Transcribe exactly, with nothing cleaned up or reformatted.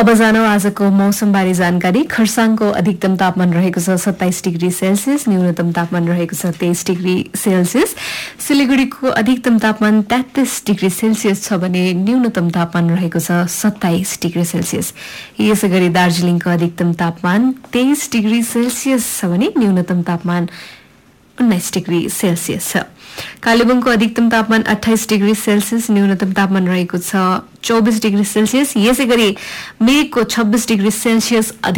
अब जानौ आजको मौसमबारे जानकारी। खरसाङको अधिकतम तापमान रहेको छ सत्ताइस डिग्री सेल्सियस, न्यूनतम तापमान रहेको छ तेइस डिग्री सेल्सियस। सिलिगुडीको अधिकतम तापमान तेत्तीस डिग्री सेल्सियस छ भने न्यूनतम तापमान रहेको छ सत्ताइस डिग्री सेल्सियस। यसै गरी दार्जिलिङको अधिकतम तापमान तेइस डिग्री सेल्सियस छ भने न्यूनतम तापमान उन्नाइस डिग्री सेल्सियस छ। कालेबुङको अधिकतम तापमान अट्ठाइस डिग्री सेल्सियस, न्यूनतम तापमान रहेको छ चौबिस डिग्री सेल्सियस। यसै गरी मिरिकको छब्बीस डिग्री सेल्सियस